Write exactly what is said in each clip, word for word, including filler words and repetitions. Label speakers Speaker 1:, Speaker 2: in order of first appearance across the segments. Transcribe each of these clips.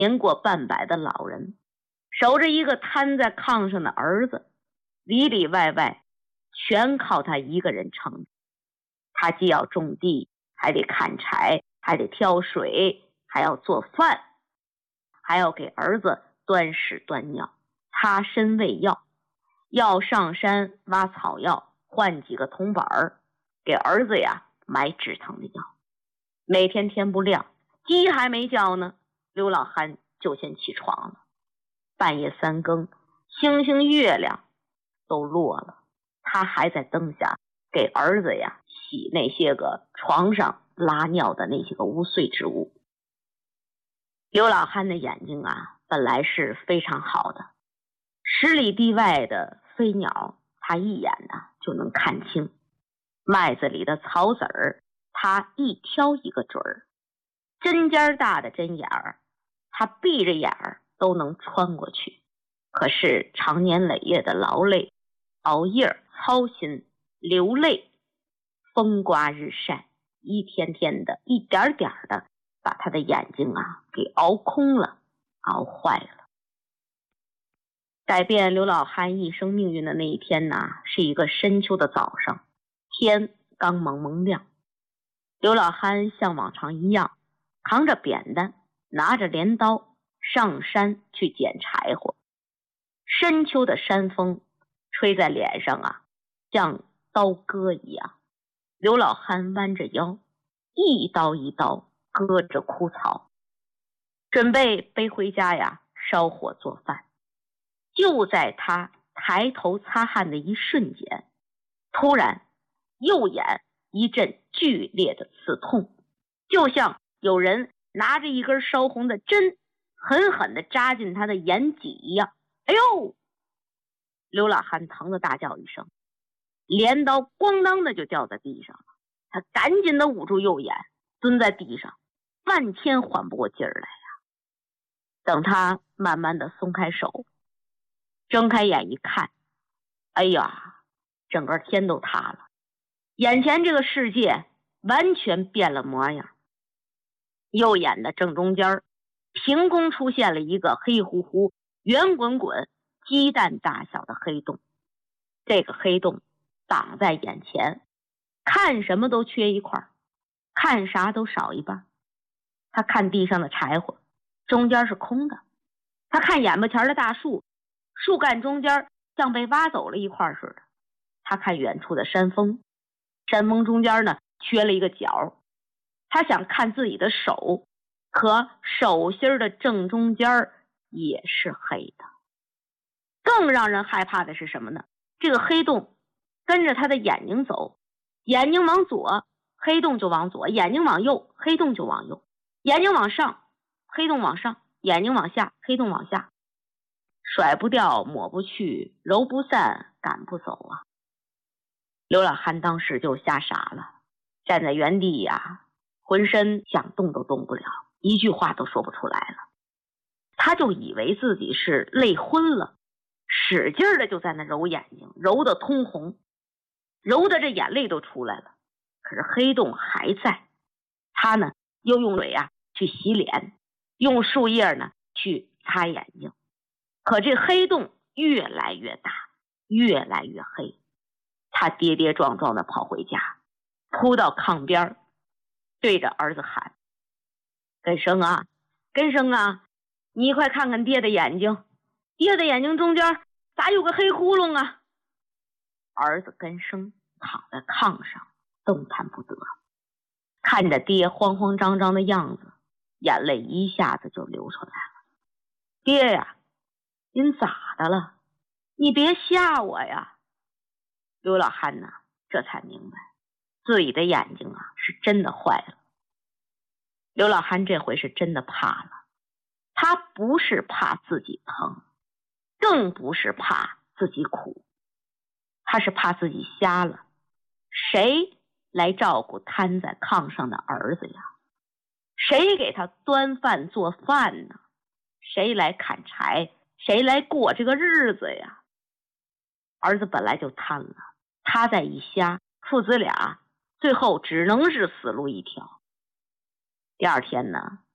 Speaker 1: 年过半百的老人，守着一个瘫在炕上的儿子，里里外外全靠他一个人撑着。他既要种地，还得砍柴，还得挑水，还要做饭，还要给儿子端屎端尿，擦身喂药，要上山挖草药，换几个铜板儿，给儿子呀买止疼的药。每天天不亮，鸡还没叫呢，刘老汉就先起床了。半夜三更，星星月亮都落了，他还在灯下给儿子呀洗那些个床上拉尿的那些个污秽之物。刘老汉的眼睛啊本来是非常好的，十里地外的飞鸟他一眼呢就能看清，麦子里的草籽儿他一挑一个准儿，针尖大的针眼儿他闭着眼儿都能穿过去。可是长年累月的劳累、熬夜、操心、流泪，风刮日晒，一天天的一点点的把他的眼睛啊给熬空了，熬坏了。改变刘老汉一生命运的那一天呢，是一个深秋的早上，天刚蒙蒙亮。刘老汉像往常一样，扛着扁担，拿着镰刀上山去捡柴火。深秋的山风吹在脸上啊，像刀割一样。刘老汉弯着腰，一刀一刀割着枯草，准备背回家呀烧火做饭。就在他抬头擦汗的一瞬间，突然右眼一阵剧烈的刺痛，就像有人拿着一根烧红的针狠狠地扎进他的眼脊一样。哎呦！刘老汉疼得大叫一声，镰刀咣当的就掉在地上了。他赶紧的捂住右眼，蹲在地上，半天缓不过劲儿来呀。等他慢慢的松开手，睁开眼一看，哎呀，整个天都塌了，眼前这个世界完全变了模样。右眼的正中间凭空出现了一个黑乎乎、圆滚滚、鸡蛋大小的黑洞。这个黑洞挡在眼前，看什么都缺一块，看啥都少一半。他看地上的柴火，中间是空的；他看眼巴前的大树，树干中间像被挖走了一块似的；他看远处的山峰，山峰中间呢缺了一个角。他想看自己的手，可手心的正中间也是黑的。更让人害怕的是什么呢？这个黑洞跟着他的眼睛走，眼睛往左，黑洞就往左；眼睛往右，黑洞就往右；眼睛往上，黑洞往上；眼睛往下，黑洞往下。甩不掉，抹不去，揉不散，赶不走啊！刘老汉当时就吓傻了，站在原地呀，浑身想动都动不了，一句话都说不出来了。他就以为自己是累昏了，使劲的就在那揉眼睛，揉得通红，揉得这眼泪都出来了。可是黑洞还在，他呢又用水啊去洗脸，用树叶呢去擦眼睛，可这黑洞越来越大，越来越黑。他跌跌撞撞的跑回家，扑到炕边，对着儿子喊：根生啊，根生啊，你快看看爹的眼睛，爹的眼睛中间咋有个黑窟窿啊？儿子根生躺在炕上动弹不得，看着爹慌慌张张的样子，眼泪一下子就流出来了。爹呀，您咋的了？你别吓我呀！刘老汉呢这才明白自己的眼睛啊是真的坏了。刘老汉这回是真的怕了，他不是怕自己疼，更不是怕自己苦，他是怕自己瞎了。谁来照顾瘫在炕上的儿子呀？谁给他端饭做饭呢？谁来砍柴？谁来过这个日子呀？儿子本来就瘫了，他再一瞎，父子俩最后只能是死路一条。第二天呢，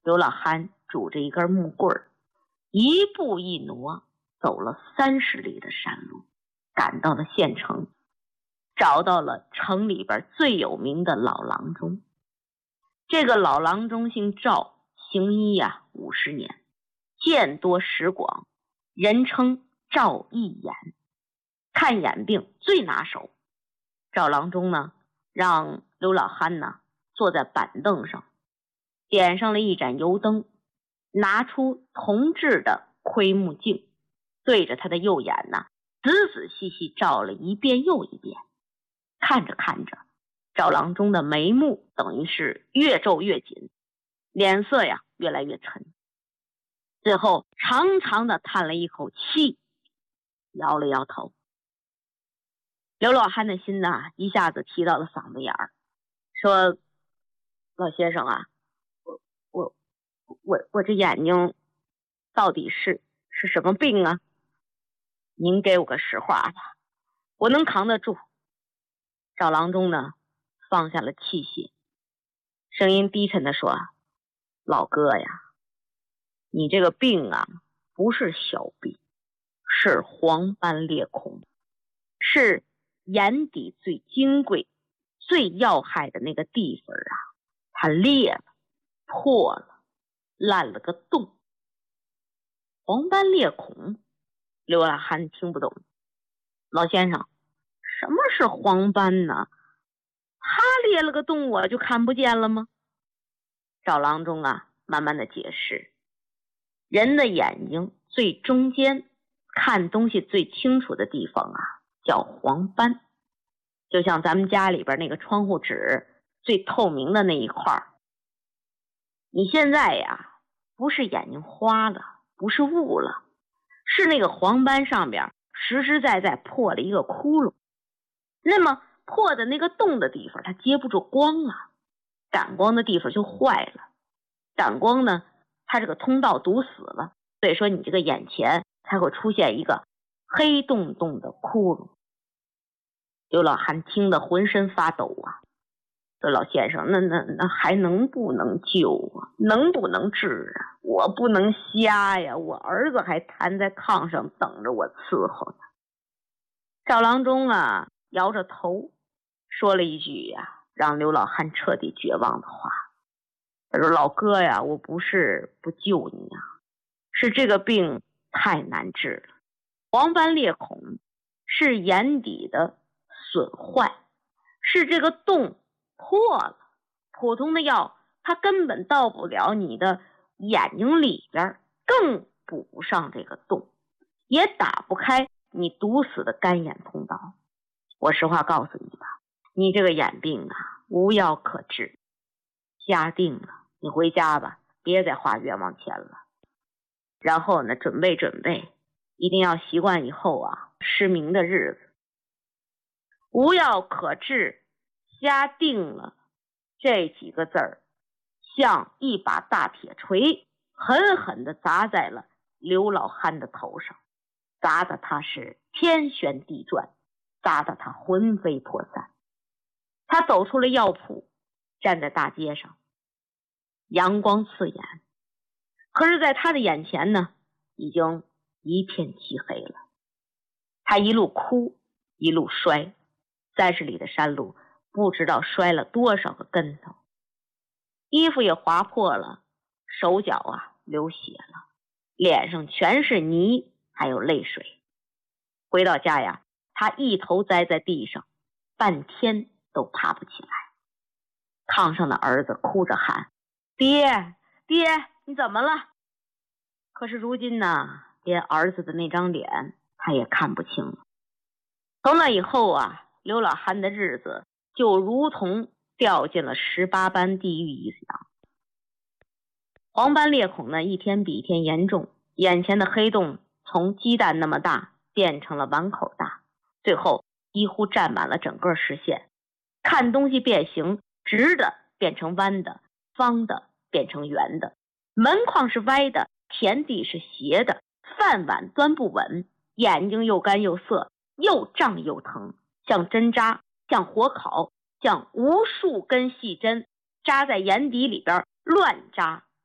Speaker 1: 刘老汉拄着一根木棍儿，一步一挪走了三十里的山路，赶到了县城，找到了城里边最有名的老郎中。这个老郎中姓赵，行医呀五十年，见多识广，人称赵一眼，看眼病最拿手。赵郎中呢，让刘老汉呢坐在板凳上，点上了一盏油灯，拿出铜制的窥目镜，对着他的右眼呢仔仔细细照了一遍又一遍。看着看着，赵郎中的眉目等于是越皱越紧，脸色呀越来越沉，最后长长的叹了一口气，摇了摇头。刘老汉的心呐一下子提到了嗓子眼儿，说：老先生啊，我我我我这眼睛到底是是什么病啊？您给我个实话吧，我能扛得住。赵郎中呢放下了器械，声音低沉地说：老哥呀，你这个病啊不是小病，是黄斑裂孔，是眼底最金贵最要害的那个地方啊，它裂了破了，烂了个洞。黄斑裂孔，刘老汉听不懂。老先生，什么是黄斑呢？他裂了个洞我就看不见了吗？赵郎中啊慢慢的解释，人的眼睛最中间看东西最清楚的地方啊叫黄斑，就像咱们家里边那个窗户纸最透明的那一块。你现在呀不是眼睛花了，不是雾了，是那个黄斑上边实实在在破了一个窟窿，那么破的那个洞的地方它接不住光啊，感光的地方就坏了，感光呢它这个通道堵死了，所以说你这个眼前才会出现一个黑洞洞的窟窿。刘老汉听得浑身发抖啊，说老先生，那那那还能不能救啊？能不能治啊？我不能瞎呀，我儿子还瘫在炕上等着我伺候呢。赵郎中啊摇着头说了一句呀让刘老汉彻底绝望的话，他说老哥呀，我不是不救你啊，是这个病太难治了。黄斑裂孔是眼底的损坏，是这个洞破了，普通的药它根本到不了你的眼睛里边，更补不上这个洞，也打不开你堵死的干眼通道。我实话告诉你吧，你这个眼病啊无药可治，下定了，你回家吧，别再花冤枉钱了。然后呢准备准备，一定要习惯以后啊失明的日子。无药可治，瞎定了，这几个字儿像一把大铁锤狠狠地砸在了刘老汉的头上，砸得他是天旋地转，砸得他魂飞魄散。他走出了药铺，站在大街上，阳光刺眼，可是在他的眼前呢已经一片漆黑了。他一路哭一路摔，三十里的山路不知道摔了多少个跟头，衣服也划破了，手脚啊流血了，脸上全是泥还有泪水。回到家呀，他一头栽在地上，半天都爬不起来。炕上的儿子哭着喊：爹爹你怎么了？可是如今呢，连儿子的那张脸他也看不清了。从那以后啊，刘老汉的日子就如同掉进了十八般地狱一样。黄斑裂孔呢一天比一天严重，眼前的黑洞从鸡蛋那么大变成了碗口大，最后几乎占满了整个视线，看东西变形，直的变成弯的，方的变成圆的，门框是歪的，田地是斜的，饭碗端不稳，眼睛又干又涩，又胀又疼，像针扎，像火烤，像无数根细针扎在眼底里边乱扎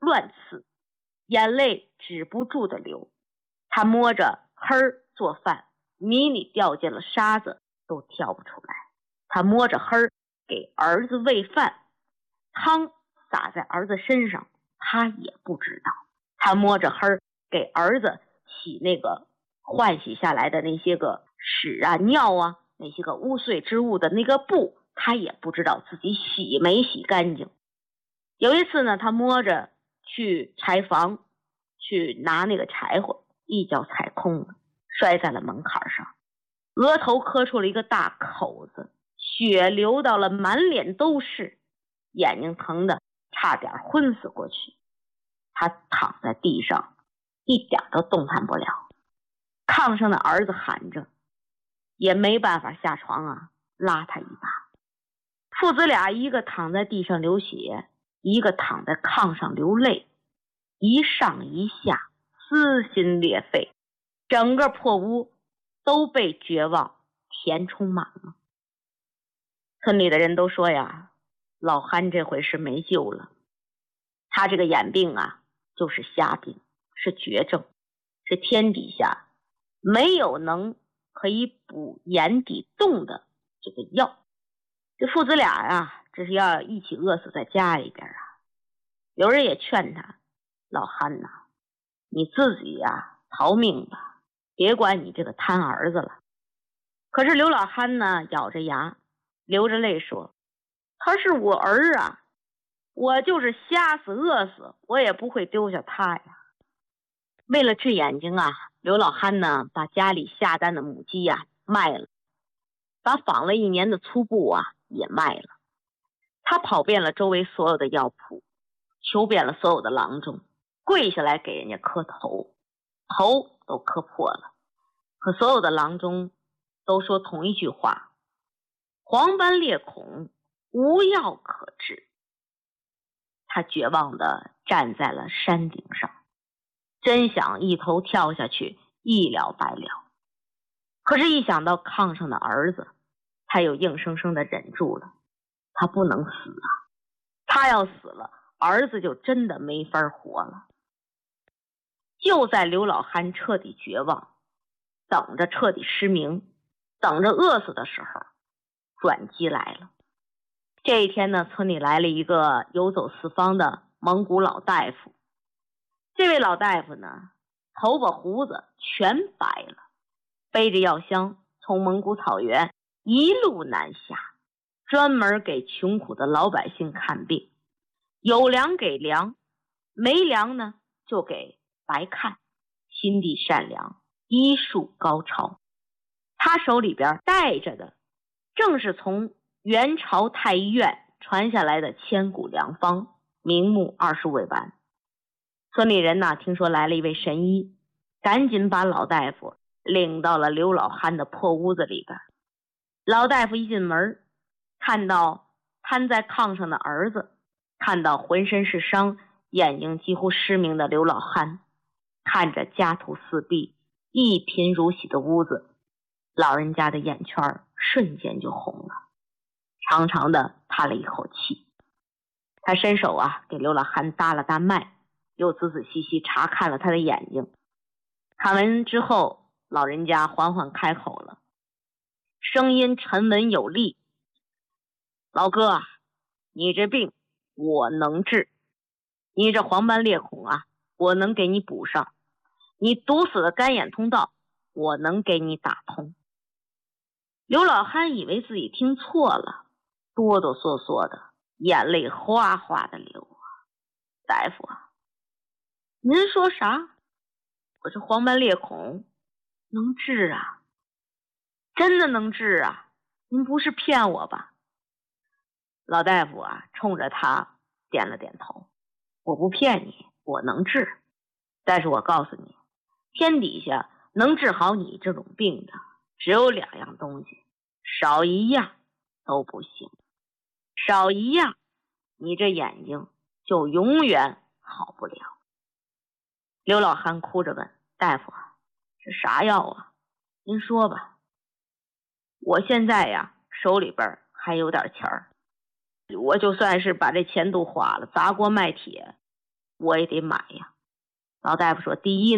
Speaker 1: 乱刺，眼泪止不住的流。他摸着黑儿做饭，米里掉进了沙子都挑不出来。他摸着黑儿给儿子喂饭，汤洒在儿子身上，他也不知道。他摸着黑儿给儿子洗那个换洗下来的那些个屎啊尿啊那些个污秽之物的那个布，他也不知道自己洗没洗干净。有一次呢，他摸着去柴房去拿那个柴火，一脚踩空了，摔在了门槛上，额头磕出了一个大口子，血流到了满脸都是，眼睛疼得差点昏死过去。他躺在地上一点都动弹不了，炕上的儿子喊着，也没办法下床啊，拉他一把。父子俩一个躺在地上流血，一个躺在炕上流泪，一上一下，撕心裂肺，整个破屋都被绝望填充满了。村里的人都说呀，老憨这回是没救了。他这个眼病啊，就是瞎病，是绝症，是天底下没有能可以补眼底洞的这个药。这父子俩啊，这是要一起饿死在家里边啊。有人也劝他，老憨呐、啊，你自己呀、啊、逃命吧，别管你这个贪儿子了。可是刘老憨呢，咬着牙流着泪说，他是我儿啊，我就是瞎死饿死我也不会丢下他呀。为了治眼睛啊，刘老憨呢把家里下蛋的母鸡呀、啊、卖了，把纺了一年的粗布啊也卖了。他跑遍了周围所有的药铺，求遍了所有的郎中，跪下来给人家磕头，头都磕破了。可所有的郎中都说同一句话，黄斑裂孔无药可治。他绝望地站在了山顶上，真想一头跳下去一了百了。可是一想到炕上的儿子，他又硬生生地忍住了。他不能死啊，他要死了，儿子就真的没法活了。就在刘老憨彻底绝望，等着彻底失明，等着饿死的时候，转机来了。这一天呢，村里来了一个游走四方的蒙古老大夫。这位老大夫呢，头发胡子全白了，背着药箱从蒙古草原一路南下，专门给穷苦的老百姓看病，有粮给粮，没粮呢就给白看，心地善良，医术高超。他手里边带着的正是从元朝太医院传下来的千古良方，名目二十味丸。村里人呢，听说来了一位神医，赶紧把老大夫领到了刘老憨的破屋子里边。老大夫一进门，看到瘫在炕上的儿子，看到浑身是伤，眼睛几乎失明的刘老憨，看着家徒四壁，一贫如洗的屋子，老人家的眼圈瞬间就红了，长长的叹了一口气。他伸手啊给刘老憨搭了搭脉，又仔仔细细查看了他的眼睛。看完之后，老人家缓缓开口了，声音沉稳有力，老哥啊，你这病我能治，你这黄斑裂孔啊，我能给你补上，你堵死的干眼通道，我能给你打通。刘老憨以为自己听错了，哆哆嗦嗦的，眼泪哗哗的流啊。大夫啊，您说啥？我这黄斑裂孔能治啊，真的能治啊，您不是骗我吧？老大夫啊，冲着他点了点头，我不骗你，我能治。但是我告诉你，天底下能治好你这种病的只有两样东西，少一样都不行。少一样，你这眼睛就永远好不了。刘老憨哭着问，大夫啊，这啥药啊？您说吧。我现在呀，手里边还有点钱儿，我就算是把这钱都花了，砸锅卖铁， 我也得买呀。老大夫说，第一